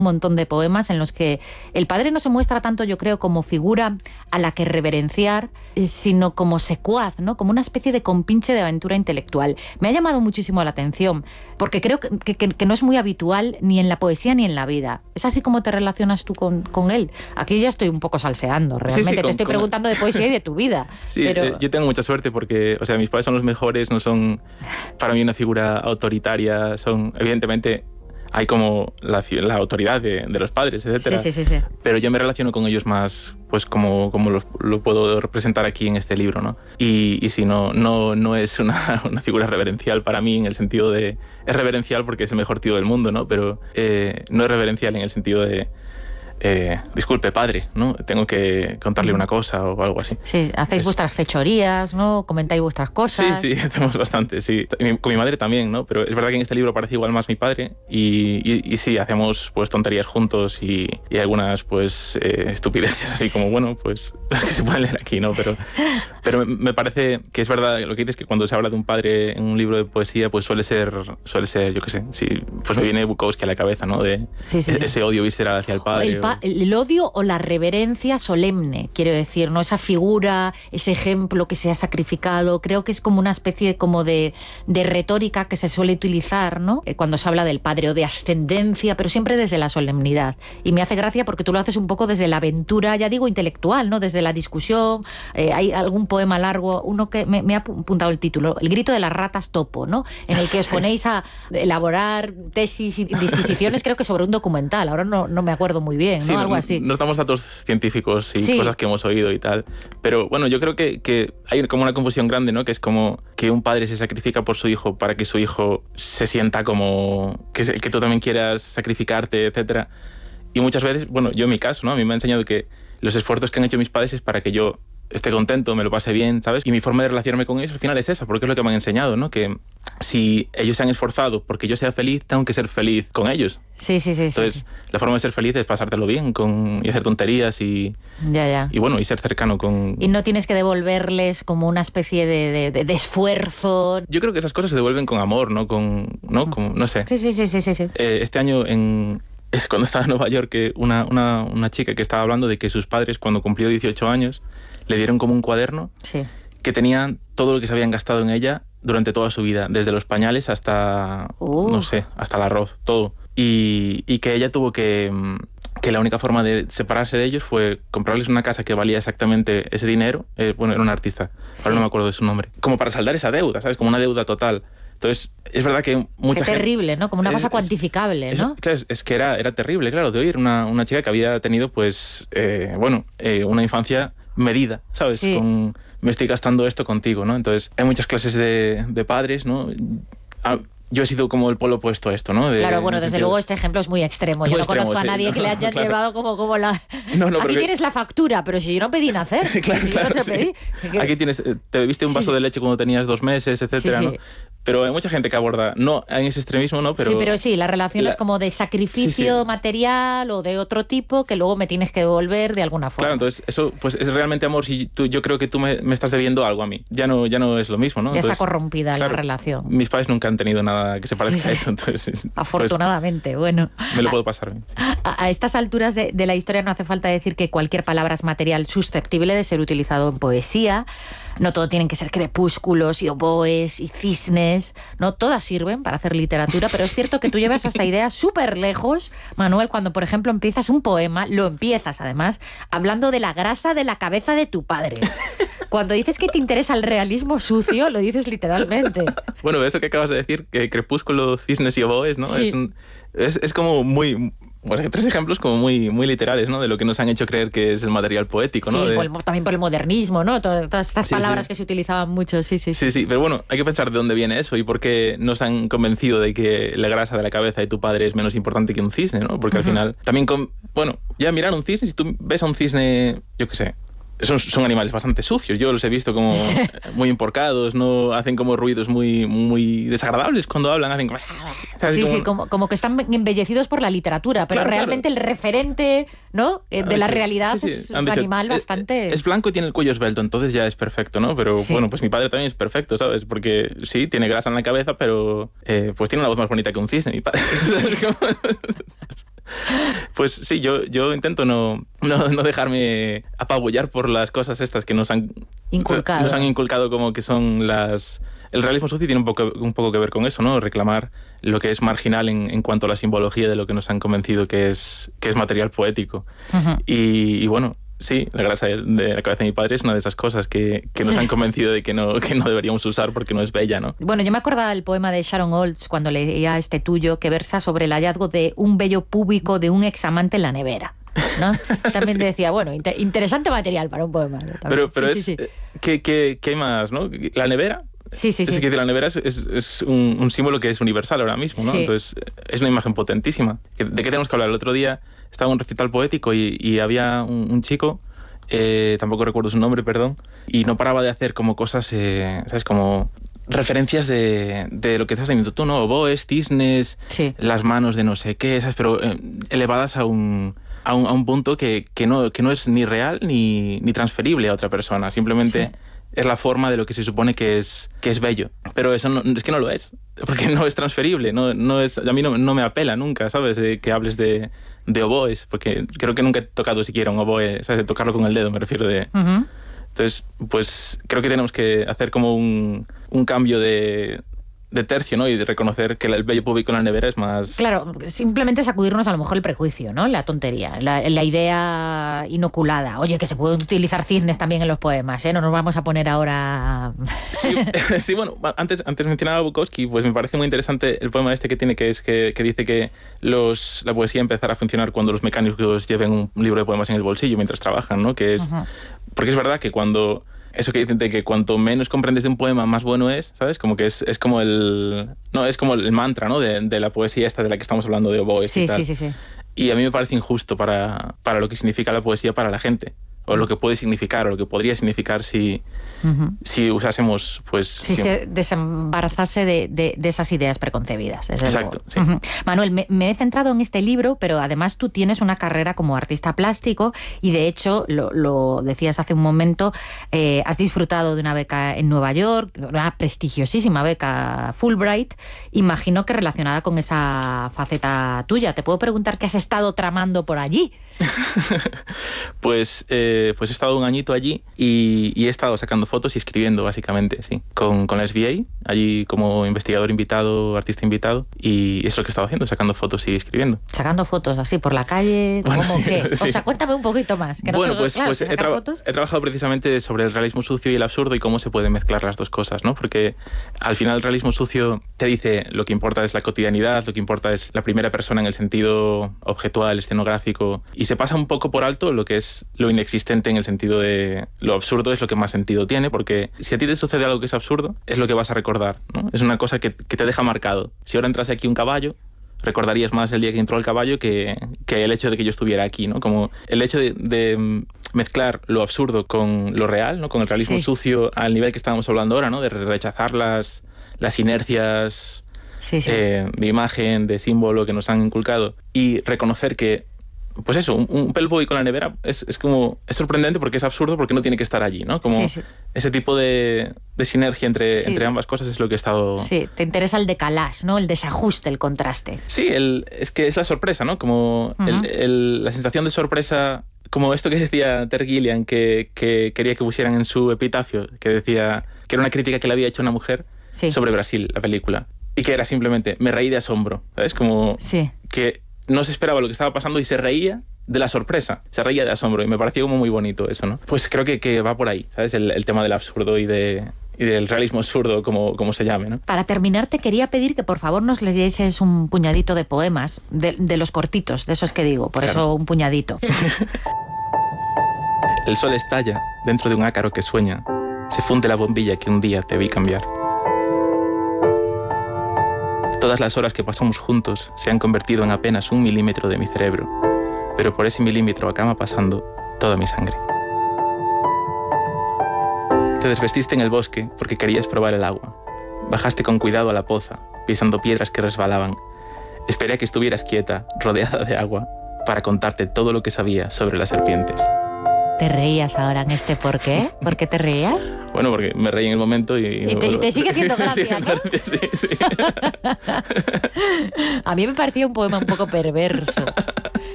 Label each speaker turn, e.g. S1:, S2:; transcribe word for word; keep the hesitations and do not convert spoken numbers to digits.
S1: un montón de poemas en los que el padre no se muestra tanto, yo creo, como figura a la que reverenciar, sino como secuaz, ¿no? Como una especie de compinche de aventura intelectual. Me ha llamado muchísimo la atención, porque creo que, que, que no es muy habitual ni en la poesía ni en la vida. ¿Es así como te relacionas tú con, con él? Aquí ya estoy un poco salseando, realmente. Sí, sí, con, te estoy con... preguntando de poesía y de tu vida.
S2: Sí,
S1: pero...
S2: eh, yo tengo mucha suerte porque, o sea, mis padres son los mejores, no son para mí una figura autoritaria, son, evidentemente... Hay como la, la autoridad de, de los padres, etcétera.
S1: Sí, sí, sí, sí.
S2: Pero yo me relaciono con ellos más, pues como, como lo, lo puedo representar aquí en este libro, ¿no? Y, y sí, no, no, no es una, una figura reverencial para mí en el sentido de... Es reverencial porque es el mejor tío del mundo, ¿no? Pero eh, no es reverencial en el sentido de... Eh, disculpe, padre, ¿no? Tengo que contarle una cosa o algo así.
S1: Sí, hacéis es... vuestras fechorías, ¿no? Comentáis vuestras cosas.
S2: Sí, sí, hacemos bastante, sí. Con mi madre también, ¿no? Pero es verdad que en este libro parece igual más mi padre y, y, y sí, hacemos pues tonterías juntos y, y algunas pues eh, estupideces así como, bueno, pues las que se pueden leer aquí, ¿no? Pero, pero me parece que es verdad lo que dices, que cuando se habla de un padre en un libro de poesía, pues suele ser, suele ser, yo qué sé, sí, pues me viene Bukowski a la cabeza, ¿no? De
S1: sí, sí,
S2: ese
S1: sí.
S2: odio visceral hacia el padre.
S1: El pa- El odio o la reverencia solemne, quiero decir, ¿no? Esa figura, ese ejemplo que se ha sacrificado, creo que es como una especie como de, de retórica que se suele utilizar, ¿no? Cuando se habla del padre o de ascendencia, pero siempre desde la solemnidad. Y me hace gracia porque tú lo haces un poco desde la aventura, ya digo, intelectual, ¿no? Desde la discusión. Eh, hay algún poema largo, uno que me, me ha apuntado el título, El grito de las ratas topo, ¿no? En el que os ponéis a elaborar tesis y disquisiciones, creo que sobre un documental. Ahora no, no me acuerdo muy bien, ¿no?
S2: Sí,
S1: Algo así.
S2: Nos damos datos científicos y
S1: sí.
S2: cosas que hemos oído y tal. Pero bueno, yo creo que, que hay como una confusión grande, ¿no? Que es como que un padre se sacrifica por su hijo para que su hijo se sienta como que, que tú también quieras sacrificarte, etcétera. Y muchas veces, bueno, yo en mi caso, ¿no? A mí me ha enseñado que los esfuerzos que han hecho mis padres es para que yo esté contento, me lo pase bien, ¿sabes? Y mi forma de relacionarme con ellos al final es esa, porque es lo que me han enseñado, ¿no? Que si ellos se han esforzado porque yo sea feliz, tengo que ser feliz con ellos.
S1: Sí, sí, sí.
S2: Entonces,
S1: sí.
S2: la forma de ser feliz es pasártelo bien con, y hacer tonterías y,
S1: ya, ya.
S2: y bueno, y ser cercano con...
S1: Y no tienes que devolverles como una especie de, de, de esfuerzo.
S2: Yo creo que esas cosas se devuelven con amor, ¿no? Con, ¿no? Con, no sé.
S1: Sí, sí, sí, sí, sí. sí.
S2: Eh, este año en... Es cuando estaba en Nueva York, que una, una, una chica que estaba hablando de que sus padres, cuando cumplió dieciocho años, le dieron como un cuaderno
S1: sí.
S2: que tenía todo lo que se habían gastado en ella durante toda su vida, desde los pañales hasta,
S1: uh.
S2: no sé, hasta el arroz, todo. Y, y que ella tuvo que, que la única forma de separarse de ellos fue comprarles una casa que valía exactamente ese dinero. Eh, bueno, era una artista, sí. ahora no me acuerdo de su nombre. Como para saldar esa deuda, ¿sabes? Como una deuda total. Entonces, es verdad que mucha
S1: Qué
S2: gente...
S1: terrible, ¿no? Como una
S2: es,
S1: cosa cuantificable,
S2: es,
S1: ¿no?
S2: Es, es que era, era terrible, claro, de oír una, una chica que había tenido, pues, eh, bueno, eh, una infancia medida, ¿sabes?
S1: Sí.
S2: Con, me estoy gastando esto contigo, ¿no? Entonces, hay muchas clases de, de padres, ¿no? Ah, yo he sido como el polo opuesto a esto, ¿no? De,
S1: claro, bueno, desde
S2: sentido...
S1: luego este ejemplo es muy extremo. Yo
S2: muy
S1: no
S2: extremo,
S1: conozco a nadie
S2: sí.
S1: que le haya claro. llevado como, como la...
S2: No, no,
S1: Aquí
S2: porque...
S1: tienes la factura, pero si yo no pedí nacer.
S2: claro,
S1: si yo
S2: claro,
S1: no te
S2: sí.
S1: pedí.
S2: Aquí tienes, te bebiste un vaso sí. de leche cuando tenías dos meses, etcétera, sí, sí. ¿no? Pero hay mucha gente que aborda, no en ese extremismo, ¿no? Pero
S1: sí, pero sí, la relación la... es como de sacrificio sí, sí. material o de otro tipo que luego me tienes que devolver de alguna forma.
S2: Claro, entonces eso pues es realmente amor si tú, yo creo que tú me, me estás debiendo algo a mí. Ya no, ya no es lo mismo, ¿no?
S1: Ya
S2: entonces,
S1: está corrompida
S2: claro,
S1: la relación.
S2: Mis padres nunca han tenido nada que se parezca sí, sí. a eso, entonces...
S1: Afortunadamente,
S2: pues,
S1: bueno.
S2: Me lo puedo pasar bien.
S1: A, a estas alturas de, de la historia no hace falta decir que cualquier palabra es material susceptible de ser utilizado en poesía. No todo tienen que ser crepúsculos y oboes y cisnes, no todas sirven para hacer literatura, pero es cierto que tú llevas esta idea súper lejos, Manuel, cuando por ejemplo empiezas un poema, lo empiezas además hablando de la grasa de la cabeza de tu padre. Cuando dices que te interesa el realismo sucio, lo dices literalmente.
S2: Bueno, eso que acabas de decir, que crepúsculo, cisnes y oboes, ¿no?
S1: Sí.
S2: Es, un, es, es como muy... Bueno, tres ejemplos como muy, muy literales, ¿no? De lo que nos han hecho creer que es el material poético, ¿no?
S1: Sí,
S2: de...
S1: por el, también por el modernismo, ¿no? Todas, todas estas
S2: sí,
S1: palabras
S2: sí.
S1: que se utilizaban mucho, sí, sí,
S2: sí. Sí, sí, pero bueno, hay que pensar de dónde viene eso y por qué nos han convencido de que la grasa de la cabeza de tu padre es menos importante que un cisne, ¿no? Porque uh-huh. al final, también, con, bueno, ya mirar un cisne, si tú ves a un cisne, yo qué sé, Son, son animales bastante sucios. Yo los he visto como muy emporcados, no hacen como ruidos muy, muy desagradables cuando hablan. Hacen como...
S1: Sí, como... sí, como, como que están embellecidos por la literatura, pero claro, realmente claro. el referente, ¿no? de ver, la realidad sí, sí. es un dicho, animal bastante...
S2: Es, es blanco y tiene el cuello esbelto, entonces ya es perfecto, ¿no? Pero sí. bueno, pues mi padre también es perfecto, ¿sabes? Porque sí, tiene grasa en la cabeza, pero eh, pues tiene una voz más bonita que un cisne, mi padre. Pues sí, yo, yo intento no, no, no dejarme apabullar por las cosas estas que nos han
S1: inculcado.
S2: Nos han inculcado como que son las... El realismo sucio tiene un poco, un poco que ver con eso, ¿no? Reclamar lo que es marginal en, en cuanto a la simbología de lo que nos han convencido que es, que es material poético. Uh-huh. y, y bueno... Sí, la grasa de, de la cabeza de mi padre es una de esas cosas que, que nos sí. han convencido de que no, que no deberíamos usar porque no es bella, ¿no?
S1: Bueno, yo me acuerdo del poema de Sharon Olds cuando leía este tuyo, que versa sobre el hallazgo de un vello púbico de un examante en la nevera, ¿no? También sí. decía, bueno, inter- interesante material para un poema. También.
S2: Pero, pero
S1: sí,
S2: es...
S1: Sí, sí.
S2: ¿qué, qué, ¿Qué hay más, no? ¿La nevera?
S1: Sí, sí,
S2: es
S1: sí.
S2: que la nevera es, es, es un, un símbolo que es universal ahora mismo, ¿no? Sí. Entonces, es una imagen potentísima. ¿De qué tenemos que hablar? El otro día estaba en un recital poético y, y había un, un chico... Eh, tampoco recuerdo su nombre, perdón, y no paraba de hacer como cosas, eh, ¿sabes? Como referencias de, de lo que estás teniendo tú, ¿no? Oboes, cisnes, sí. las manos de no sé qué, ¿sabes? Pero eh, elevadas a un, a un, a un punto que, que, no, que no es ni real ni, ni transferible a otra persona, simplemente... Sí. Es la forma de lo que se supone que es, que es bello. Pero eso no, es que no lo es, porque no es transferible. No, no es, a mí no, no me apela nunca, ¿sabes? Eh, que hables de, de oboes, porque creo que nunca he tocado siquiera un oboe, ¿sabes? De tocarlo con el dedo, me refiero de... Uh-huh. Entonces, pues creo que tenemos que hacer como un, un cambio de... de tercio, ¿no? Y de reconocer que el vello púbico en la nevera es más...
S1: Claro, simplemente sacudirnos a lo mejor el prejuicio, ¿no? La tontería, la, la idea inoculada. Oye, que se pueden utilizar cisnes también en los poemas, ¿eh? No nos vamos a poner ahora...
S2: Sí, sí, bueno, antes, antes mencionaba a Bukowski, pues me parece muy interesante el poema este que tiene, que es que, que dice que los, la poesía empezará a funcionar cuando los mecánicos lleven un libro de poemas en el bolsillo mientras trabajan, ¿no? Que es... Uh-huh. Porque es verdad que cuando... Eso que dicen de que cuanto menos comprendes de un poema, más bueno es, ¿sabes? Como que es, es como el... No, es como el mantra, ¿no? De, de la poesía esta de la que estamos hablando, de oboes
S1: sí,
S2: y tal.
S1: Sí, sí, sí.
S2: Y a mí me parece injusto para, para lo que significa la poesía para la gente. O lo que puede significar, o lo que podría significar si, uh-huh. si usásemos, pues...
S1: Si siempre. se desembarazase de, de, de esas ideas preconcebidas.
S2: Exacto, sí.
S1: Uh-huh. Manuel, me, me he centrado en este libro, pero además tú tienes una carrera como artista plástico y de hecho, lo, lo decías hace un momento, eh, has disfrutado de una beca en Nueva York, una prestigiosísima beca Fulbright, imagino que relacionada con esa faceta tuya. ¿Te puedo preguntar qué has estado tramando por allí?
S2: pues, eh, pues he estado un añito allí y, y he estado sacando fotos y escribiendo, básicamente, sí. Con, con la S B A, allí como investigador invitado, artista invitado, y es lo que he estado haciendo, sacando fotos y escribiendo.
S1: Sacando fotos así por la calle, ¿cómo bueno, sí, qué? Sí. O sea, cuéntame un poquito más. Que no
S2: bueno,
S1: te,
S2: pues,
S1: claro,
S2: pues he, tra- he trabajado precisamente sobre el realismo sucio y el absurdo y cómo se pueden mezclar las dos cosas, ¿no? Porque al final el realismo sucio te dice lo que importa es la cotidianidad, lo que importa es la primera persona en el sentido objetual, escenográfico, y se pasa un poco por alto lo que es lo inexistente en el sentido de lo absurdo es lo que más sentido tiene, porque si a ti te sucede algo que es absurdo, es lo que vas a recordar, ¿no? Es una cosa que, que te deja marcado. Si ahora entrase aquí un caballo, recordarías más el día que entró el caballo que, que el hecho de que yo estuviera aquí, ¿no? Como el hecho de, de mezclar lo absurdo con lo real, ¿no? Con el realismo sí. sucio al nivel que estábamos hablando ahora, ¿no? De rechazar las, las inercias sí, sí. Eh, de imagen, de símbolo que nos han inculcado y reconocer que pues eso, un, un pelo púbico en la nevera es, es como es sorprendente porque es absurdo porque no tiene que estar allí, ¿no? Como sí, sí. ese tipo de, de sinergia entre, sí. entre ambas cosas es lo que he estado...
S1: Sí, te interesa el decalage, ¿no? El desajuste, el contraste.
S2: Sí, el, es que es la sorpresa, ¿no? Como uh-huh. el, el, la sensación de sorpresa, como esto que decía Terry Gilliam, que, que quería que pusieran en su epitafio, que decía que era una crítica que le había hecho una mujer sí. sobre Brasil, la película, y que era simplemente, me reí de asombro, ¿sabes? Como
S1: sí.
S2: que... no se esperaba lo que estaba pasando y se reía de la sorpresa, se reía de asombro y me pareció como muy bonito eso, ¿no? Pues creo que, que va por ahí, ¿sabes? El, el tema del absurdo y, de, y del realismo absurdo, como, como se llame, ¿no?
S1: Para terminar, te quería pedir que por favor nos leyeses un puñadito de poemas, de, de los cortitos, de esos que digo, por claro. eso un puñadito.
S2: El sol estalla dentro de un ácaro que sueña, se funde la bombilla que un día te vi cambiar. Todas las horas que pasamos juntos se han convertido en apenas un milímetro de mi cerebro, pero por ese milímetro acaba pasando toda mi sangre. Te desvestiste en el bosque porque querías probar el agua. Bajaste con cuidado a la poza, pisando piedras que resbalaban. Esperé a que estuvieras quieta, rodeada de agua, para contarte todo lo que sabía sobre las serpientes.
S1: Te reías ahora en este ¿por qué? ¿Por qué te reías?
S2: Bueno, porque me reí en el momento y...
S1: Y te, y te sigue haciendo gracia, ¿no?
S2: Sí, sí.
S1: A mí me parecía un poema un poco perverso.